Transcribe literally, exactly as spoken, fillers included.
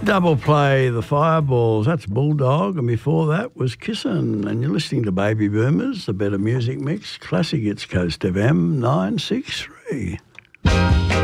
Double play, The Fireballs. That's Bulldog. And before that was Kissin'. And you're listening to Baby Boomers, the Better Music Mix. Classic Hits Coast F M nine six three.